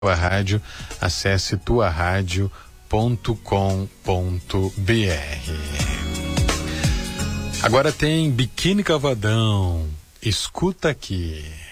Tua Rádio, acesse tuaradio.com.br. Agora tem Biquíni Cavadão. Escuta aqui.